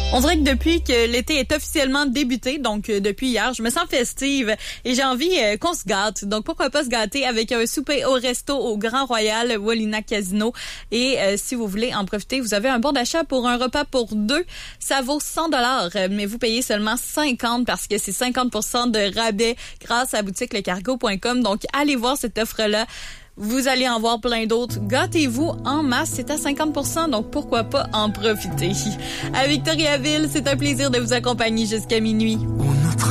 On dirait que depuis que l'été est officiellement débuté, donc depuis hier, je me sens festive et j'ai envie qu'on se gâte. Donc pourquoi pas se gâter avec un souper au resto au Grand Royal Wallina Casino. Et si vous voulez en profiter, vous avez un bon d'achat pour un repas pour deux. Ça vaut 100$, mais vous payez seulement 50 parce que c'est 50% de rabais grâce à boutiquelecargo.com. Donc allez voir cette offre-là. Vous allez en voir plein d'autres. Gâtez-vous en masse, c'est à 50%, donc pourquoi pas en profiter. À Victoriaville, c'est un plaisir de vous accompagner jusqu'à minuit.